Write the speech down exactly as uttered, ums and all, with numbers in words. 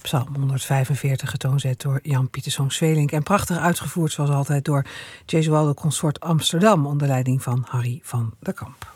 Psalm honderdvijfenveertig, getoonzet door Jan Pieterszoon Sweelinck en prachtig uitgevoerd zoals altijd door Jesualdo Consort Amsterdam onder leiding van Harry van der Kamp.